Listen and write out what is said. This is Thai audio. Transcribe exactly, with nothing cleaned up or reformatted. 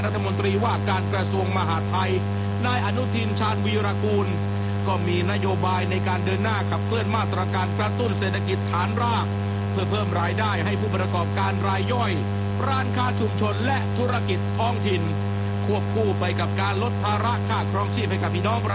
รัฐมนตรีว่าการกระทรวงมหาดไทยนายอนุทินชาญวีรกูลก็มีนโยบายในการเดินหน้าขับเคลื่อนมาตรการกระตุ้นเศรษฐกิจฐานรากเพื่อเพิ่มรายได้ให้ผู้ประกอบการรายย่อยร้านค้าชุมชนและธุรกิจท้องถิ่นควบคู่ไปกับการลดภาระค่าครองชีพให้กับพี่น้อง